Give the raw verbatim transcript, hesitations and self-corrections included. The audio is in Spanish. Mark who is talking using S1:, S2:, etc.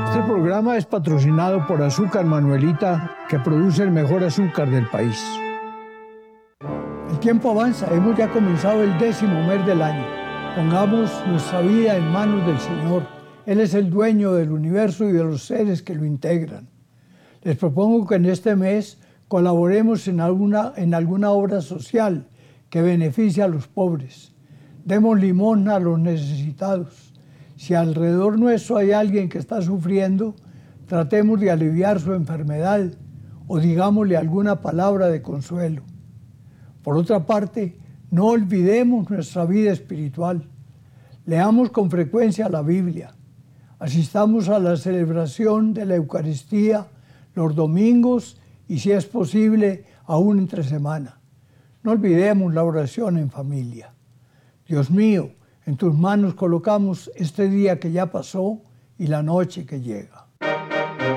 S1: Este programa es patrocinado por Azúcar Manuelita, que produce el mejor azúcar del país. El tiempo avanza, hemos ya comenzado el décimo mes del año. Pongamos nuestra vida en manos del Señor. Él es el dueño del universo y de los seres que lo integran. Les propongo que en este mes colaboremos en alguna, en alguna obra social que beneficie a los pobres. Demos limosna a los necesitados. Si alrededor nuestro hay alguien que está sufriendo, tratemos de aliviar su enfermedad o digámosle alguna palabra de consuelo. Por otra parte, no olvidemos nuestra vida espiritual. Leamos con frecuencia la Biblia. Asistamos a la celebración de la Eucaristía los domingos y, si es posible, aún entre semana. No olvidemos la oración en familia. Dios mío, en tus manos colocamos este día que ya pasó y la noche que llega.